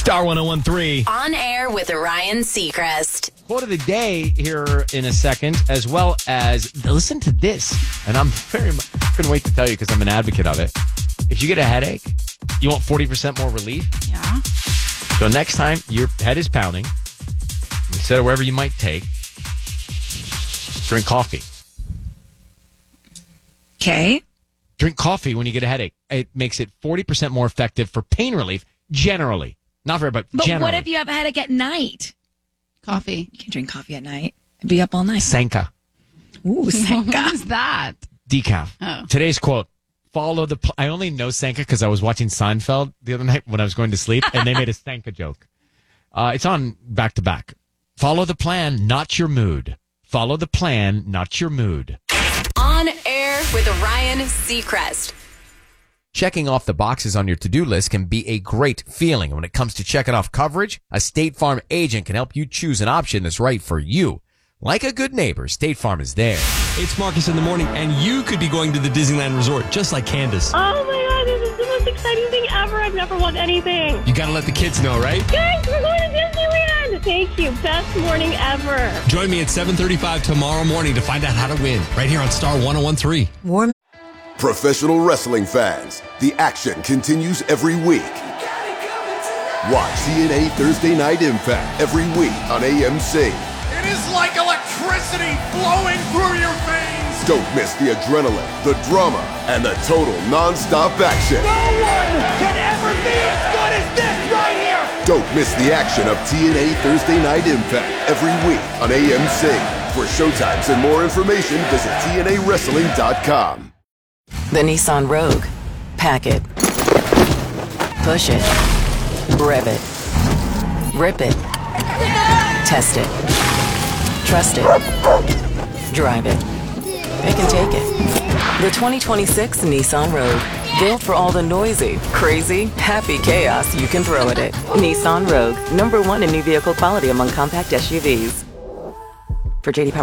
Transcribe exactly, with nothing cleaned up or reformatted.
Star one oh one three. On air with Ryan Seacrest. Quote of the day here in a second, as well as listen to this. And I'm very much, couldn't wait to tell you because I'm an advocate of it. If you get a headache, you want forty percent more relief? Yeah. So next time your head is pounding, instead of wherever you might take, drink coffee. Okay. Drink coffee when you get a headache. It makes it forty percent more effective for pain relief, generally. Not for everybody, But generally. what if you have a headache at night? Coffee. You can drink coffee at night and be up all night. Sanka. Ooh, Sanka. What is that? Decaf. Oh. Today's quote. Follow the... Pl- I only know Sanka because I was watching Seinfeld the other night when I was going to sleep, and they made a Sanka joke. Uh, it's on back-to-back. Follow the plan, not your mood. Follow the plan, not your mood. On air with Ryan Seacrest. Checking off the boxes on your to-do list can be a great feeling. When it comes to checking off coverage, a State Farm agent can help you choose an option that's right for you. Like a good neighbor, State Farm is there. It's Marcus in the morning, and you could be going to the Disneyland Resort just like Candace. Oh my god, this is the most exciting thing ever. I've never won anything. You gotta let the kids know, right? Guys, we're going to Disneyland. Thank you. Best morning ever. Join me at seven thirty-five tomorrow morning to find out how to win. Right here on Star one oh one three. Professional wrestling fans, the action continues every week. Watch T N A Thursday Night Impact every week on A M C. It is like electricity flowing through your veins. Don't miss the adrenaline, the drama, and the total non-stop action. No one can ever be as good as this right here. Don't miss the action of T N A Thursday Night Impact every week on A M C. For showtimes and more information, visit T N A wrestling dot com. The Nissan Rogue. Pack it. Push it. Rev it. Rip it. Test it. Trust it. Drive it. It can take it. The twenty twenty-six Nissan Rogue. Built for all the noisy, crazy, happy chaos you can throw at it. Nissan Rogue. Number one in new vehicle quality among compact S U Vs. For J D Power